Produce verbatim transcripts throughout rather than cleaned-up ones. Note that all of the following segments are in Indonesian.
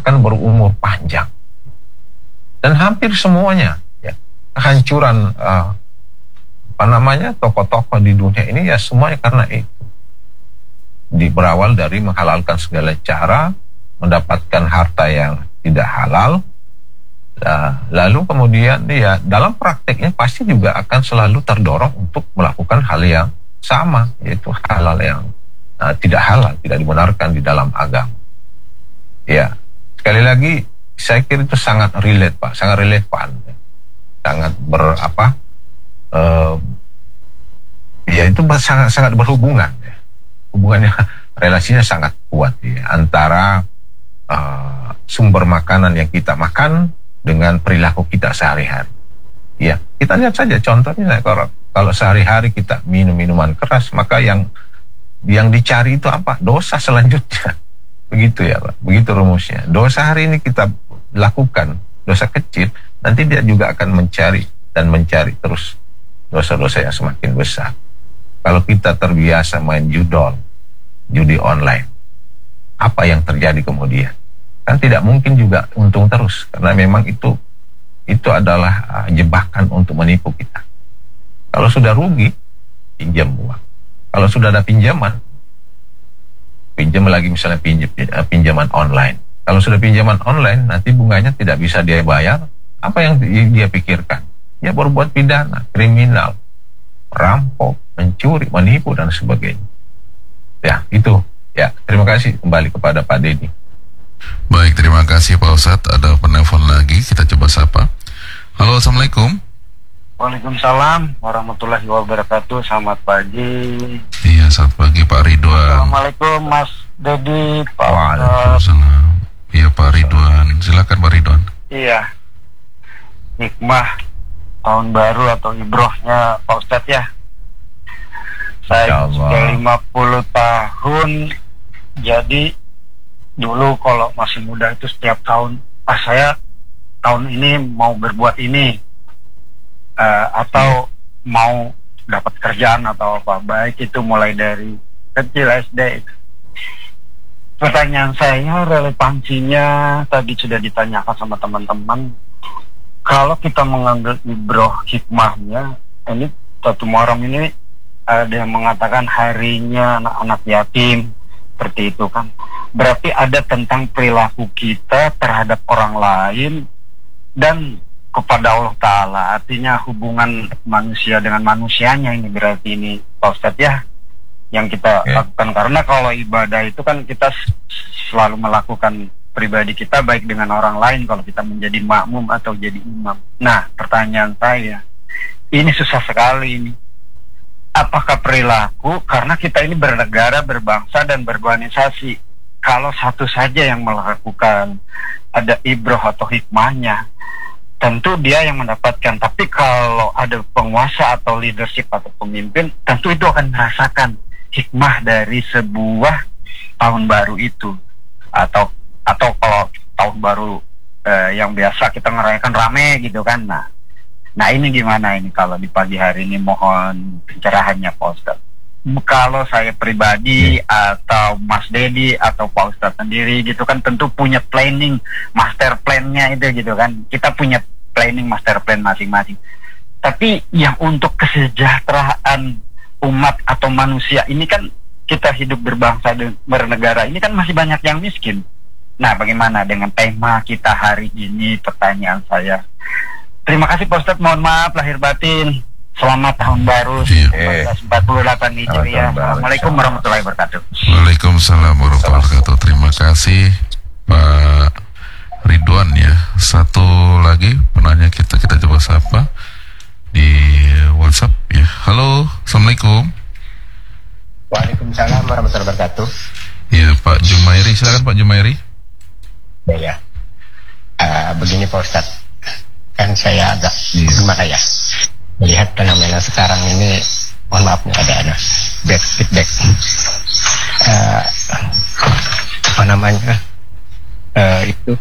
akan berumur panjang. Dan hampir semuanya, ya, kehancuran uh, apa namanya tokoh-tokoh di dunia ini ya semuanya karena itu. Di berawal dari menghalalkan segala cara, mendapatkan harta yang tidak halal, nah, lalu kemudian dia dalam prakteknya pasti juga akan selalu terdorong untuk melakukan hal yang sama, yaitu halal yang uh, tidak halal, tidak dibenarkan di dalam agama. Ya, sekali lagi saya kira itu sangat relate Pak, sangat relevan, sangat ber apa, uh, ya itu sangat sangat berhubungan. Ya. Hubungannya, relasinya sangat kuat ya, antara uh, sumber makanan yang kita makan dengan perilaku kita sehari-hari. Ya, kita lihat saja contohnya kalau, kalau sehari-hari kita minum minuman keras, maka yang yang dicari itu apa? Dosa selanjutnya. Begitu ya Pak, begitu rumusnya. Dosa hari ini kita lakukan, dosa kecil, nanti dia juga akan mencari dan mencari terus dosa-dosa yang semakin besar. Kalau kita terbiasa main judol, judi online, apa yang terjadi kemudian? Kan tidak mungkin juga untung terus, karena memang itu itu adalah uh, jebakan untuk menipu kita. Kalau sudah rugi, pinjam uang. Kalau sudah ada pinjaman, pinjam lagi misalnya pinjam, uh, pinjaman online. Kalau sudah pinjaman online, nanti bunganya tidak bisa dia bayar. Apa yang dia pikirkan? Ya berbuat pidana, kriminal, merampok, mencuri, menipu dan sebagainya. Ya, itu. Ya, terima kasih kembali kepada Pak Dedi. Baik, terima kasih Pak Ustadz. Ada penelpon lagi, kita coba sapa. Halo, Assalamualaikum. Waalaikumsalam warahmatullahi wabarakatuh. Selamat pagi. Iya, selamat pagi Pak Ridwan. Assalamualaikum Mas Dedi, Pak Ustadz. Waalaikumsalam. Iya Pak Ridwan, silakan Pak Ridwan. Iya, hikmah tahun baru atau ibrohnya Pak Ustadz ya. Saya sudah lima puluh tahun, jadi dulu kalau masih muda itu setiap tahun, ah saya tahun ini mau berbuat ini, uh, atau mau dapat kerjaan atau apa, baik itu mulai dari kecil S D. Pertanyaan saya, relevansinya tadi sudah ditanyakan sama teman-teman, kalau kita mengambil ibroh hikmahnya, ini satu Muharram ini ada yang mengatakan harinya anak-anak yatim, seperti itu kan. Berarti ada tentang perilaku kita terhadap orang lain dan kepada Allah Ta'ala. Artinya hubungan manusia dengan manusianya ini berarti ini Pak Ustadz ya, yang kita yeah. lakukan. Karena kalau ibadah itu kan kita selalu melakukan pribadi kita baik dengan orang lain kalau kita menjadi makmum atau jadi imam. Nah, pertanyaan saya, ini susah sekali ini. Apakah perilaku, karena kita ini bernegara, berbangsa, dan berorganisasi. Kalau satu saja yang melakukan ada ibroh atau hikmahnya, tentu dia yang mendapatkan. Tapi kalau ada penguasa atau leadership atau pemimpin, tentu itu akan merasakan hikmah dari sebuah tahun baru itu. Atau atau kalau tahun baru eh, yang biasa kita ngerayakan rame gitu kan. Nah, Nah ini gimana ini kalau di pagi hari ini, mohon pencerahannya Pak Ustadz. Kalau saya pribadi atau Mas Dedi atau Pak Ustadz sendiri gitu kan tentu punya planning, master plan-nya itu gitu kan. Kita punya planning, master plan masing-masing. Tapi yang untuk kesejahteraan umat atau manusia ini kan, kita hidup berbangsa dan bernegara ini kan masih banyak yang miskin. Nah bagaimana dengan tema kita hari ini, pertanyaan saya. Terima kasih Pak Ustadz, mohon maaf lahir batin. Selamat tahun baru seribu empat ratus empat puluh delapan Hijriah. Assalamualaikum warahmatullahi wabarakatuh. Waalaikumsalam warahmatullahi wabarakatuh. Terima kasih Pak Ridwan ya. Satu lagi penanya kita, kita coba sapa di WhatsApp ya. Halo, Assalamualaikum. Waalaikumsalam warahmatullahi wabarakatuh. Ya Pak Jumairi, silakan Pak Jumairi. Ya, ya. Uh, begini Pak Ustadz, kan saya agak gimana ya melihat fenomena sekarang ini, mohon maaf nih ada ada back feedback uh, apa namanya uh, itu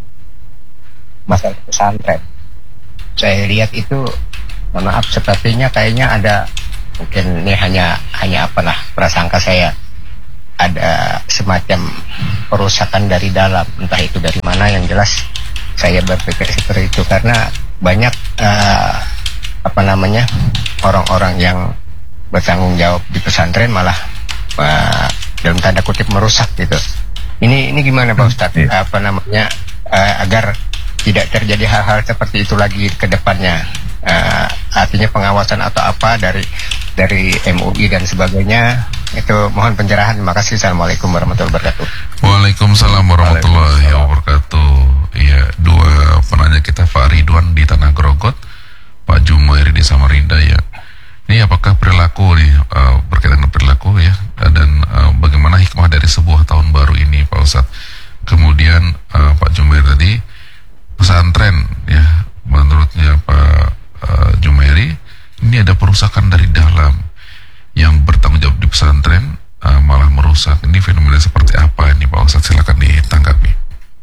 masalah pesantren. Saya lihat itu, mohon maaf, sepertinya kayaknya ada, mungkin ini hanya hanya apalah prasangka saya, ada semacam perusakan dari dalam, entah itu dari mana bagaimana, yang jelas saya berpikir seperti itu karena banyak uh, apa namanya orang-orang yang bertanggung jawab di pesantren malah uh, dalam tanda kutip merusak gitu. Ini ini gimana Pak Ustadz? Hmm, iya. Apa namanya uh, agar tidak terjadi hal-hal seperti itu lagi ke depannya? Uh, artinya pengawasan atau apa dari dari M U I dan sebagainya, itu mohon pencerahan. Terima kasih. Assalamualaikum warahmatullahi wabarakatuh. Waalaikumsalam warahmatullahi wabarakatuh. Iya, dua penanya kita, Pak Ridwan di Tanah Grogot, Pak Jumairi di Samarinda ya. Ini apakah perilaku nih uh, berkaitan dengan perilaku ya, dan uh, bagaimana hikmah dari sebuah tahun baru ini Pak Ustadz. Kemudian uh, Pak Jumairi tadi pesantren ya, menurutnya Pak uh, Jumairi ini ada perusakan dari dalam yang bertanggung jawab di pesantren uh, malah merusak. Ini fenomena seperti apa ini Pak Ustadz? Silakan ditanggapi.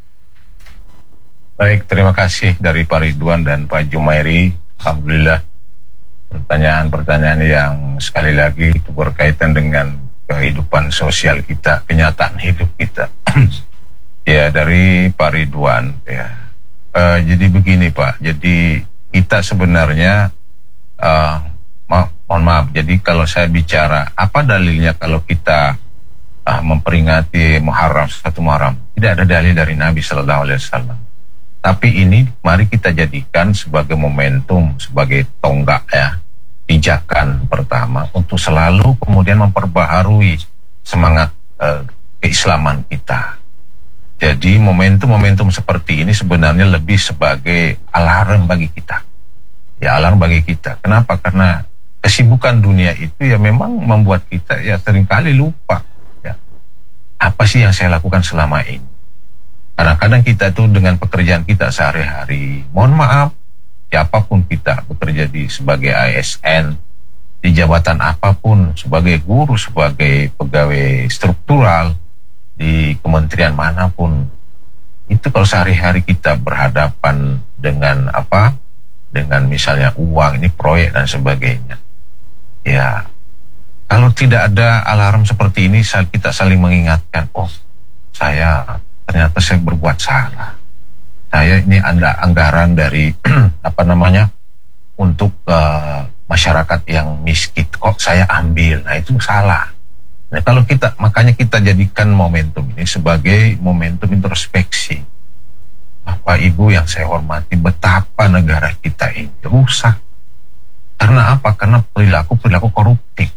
Baik, terima kasih dari Pak Ridwan dan Pak Jumairi. Alhamdulillah, pertanyaan-pertanyaan yang sekali lagi itu berkaitan dengan kehidupan sosial kita, kenyataan hidup kita. Ya, dari Pak Ridwan ya. Uh, jadi begini Pak, jadi kita sebenarnya uh, ma- mohon maaf, jadi kalau saya bicara apa dalilnya kalau kita uh, memperingati Muharram, satu Muharram, tidak ada dalil dari Nabi Sallallahu Alaihi Wasallam. Tapi ini mari kita jadikan sebagai momentum, sebagai tonggak ya, pijakan pertama untuk selalu kemudian memperbaharui semangat uh, keislaman kita. Jadi momentum-momentum seperti ini sebenarnya lebih sebagai alarm bagi kita. Ya, alarm bagi kita. Kenapa? Karena kesibukan dunia itu ya memang membuat kita ya seringkali lupa ya, apa sih yang saya lakukan selama ini. Kadang-kadang kita tuh dengan pekerjaan kita sehari-hari, mohon maaf, siapapun kita bekerja di sebagai A S N, di jabatan apapun, sebagai guru, sebagai pegawai struktural, di kementerian manapun, itu kalau sehari-hari kita berhadapan dengan apa, dengan misalnya uang, ini proyek dan sebagainya, ya kalau tidak ada alarm seperti ini, kita saling mengingatkan, oh saya ternyata saya berbuat salah, saya ini ada anggaran dari apa namanya untuk uh, masyarakat yang miskin, kok saya ambil, nah itu salah. Nah kalau kita, makanya kita jadikan momentum ini sebagai momentum introspeksi. Bapak Ibu yang saya hormati, betapa negara kita ini rusak. Karena apa? Karena perilaku-perilaku koruptif.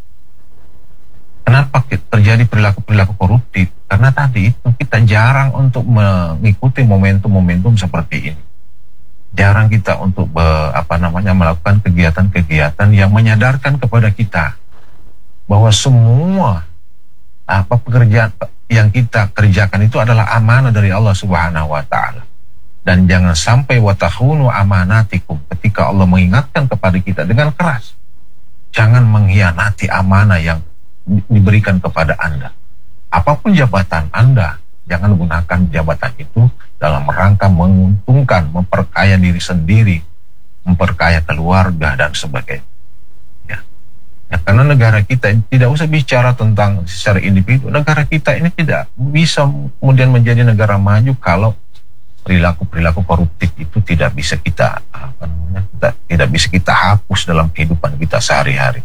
Kenapa terjadi perilaku-perilaku koruptif? Karena tadi itu kita jarang untuk mengikuti momentum-momentum seperti ini. Jarang kita untuk be, apa namanya melakukan kegiatan-kegiatan yang menyadarkan kepada kita bahwa semua apa pekerjaan yang kita kerjakan itu adalah amanah dari Allah Subhanahu wa taala. Dan jangan sampai watahunu amanatikum, ketika Allah mengingatkan kepada kita dengan keras, jangan mengkhianati amanah yang diberikan kepada Anda. Apapun jabatan Anda, jangan gunakan jabatan itu dalam rangka menguntungkan, memperkaya diri sendiri, memperkaya keluarga dan sebagainya. Ya. Ya, karena negara kita tidak usah bicara tentang secara individu. Negara kita ini tidak bisa kemudian menjadi negara maju kalau perilaku-perilaku koruptif itu tidak bisa kita apa namanya, tidak, tidak bisa kita hapus dalam kehidupan kita sehari-hari.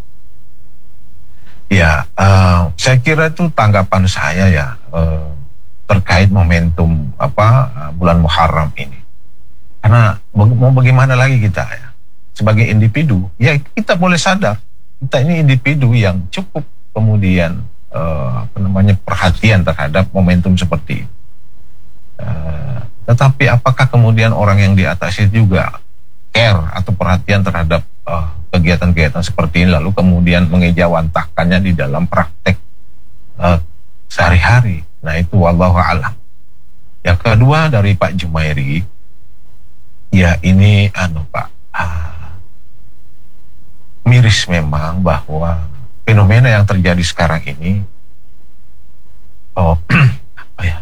Ya, uh, saya kira itu tanggapan saya ya uh, terkait momentum apa uh, bulan Muharram ini. Karena mau bagaimana lagi kita ya sebagai individu, ya kita boleh sadar kita ini individu yang cukup kemudian uh, apa namanya perhatian terhadap momentum seperti ini. Uh, tetapi apakah kemudian orang yang di atas itu juga care atau perhatian terhadap uh, kegiatan-kegiatan seperti ini, lalu kemudian mengejawantahkannya di dalam praktek uh, sehari-hari? Nah itu wallahu a'lam. Yang kedua dari Pak Jumairi, ya ini anu Pak, uh, miris memang bahwa fenomena yang terjadi sekarang ini, oh apa ya?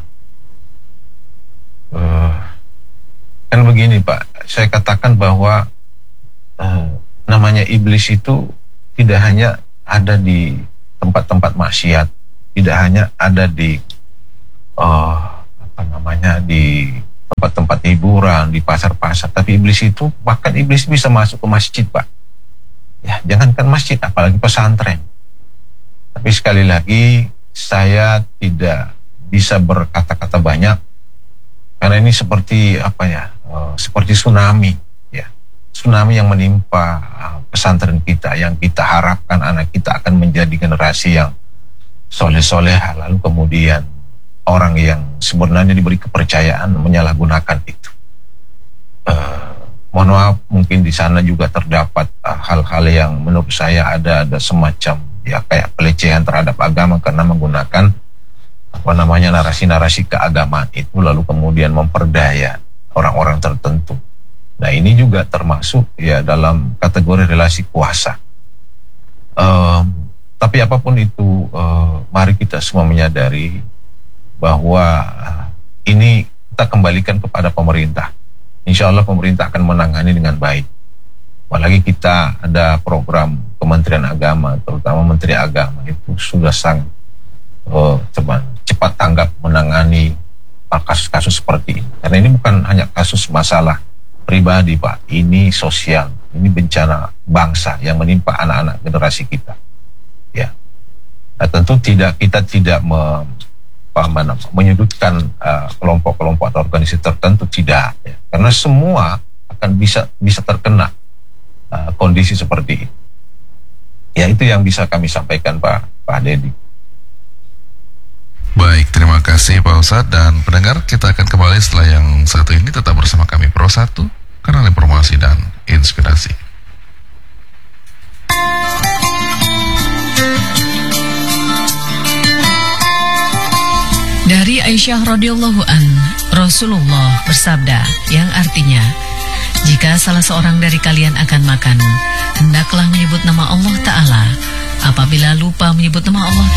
Uh, kan begini Pak, saya katakan bahwa uh, namanya iblis itu tidak hanya ada di tempat-tempat maksiat, tidak hanya ada di uh, apa namanya di tempat tempat-tempat hiburan, di pasar-pasar. Tapi iblis itu, bahkan iblis bisa masuk ke masjid, Pak. Ya, jangankan masjid, apalagi pesantren. Tapi sekali lagi, saya tidak bisa berkata-kata banyak, karena ini seperti apa ya, uh, seperti tsunami, ya, tsunami yang menimpa uh, pesantren kita, yang kita harapkan anak kita akan menjadi generasi yang soleh-soleha, lalu kemudian orang yang sebenarnya diberi kepercayaan menyalahgunakan itu. Uh, mohon maaf, mungkin di sana juga terdapat uh, hal-hal yang menurut saya ada ada semacam ya kayak pelecehan terhadap agama karena menggunakan apa namanya narasi-narasi keagamaan itu, lalu kemudian memperdaya orang-orang tertentu. Nah, ini juga termasuk ya dalam kategori relasi kuasa. Um, tapi apapun itu, uh, mari kita semua menyadari bahwa uh, ini kita kembalikan kepada pemerintah. Insya Allah pemerintah akan menangani dengan baik. Apalagi kita ada program Kementerian Agama, terutama Menteri Agama itu sudah sangat uh, cepat, cepat tanggap menangani kasus-kasus seperti ini. Karena ini bukan hanya kasus masalah pribadi, Pak. Ini sosial, ini bencana bangsa yang menimpa anak-anak generasi kita. Ya, nah, tentu tidak kita tidak me, Mana, menyudutkan uh, kelompok-kelompok atau organisasi tertentu, tidak ya. Karena semua akan bisa bisa terkena uh, kondisi seperti ini. Ya, itu yang bisa kami sampaikan, Pak Pak Dedi. Baik, terima kasih Pak Ustadz. Dan pendengar, kita akan kembali setelah yang satu ini. Tetap bersama kami Pro satu, kanal informasi dan inspirasi. Dari Aisyah radhiyallahu an, Rasulullah bersabda, yang artinya, jika salah seorang dari kalian akan makan, hendaklah menyebut nama Allah Ta'ala. Apabila lupa menyebut nama Allah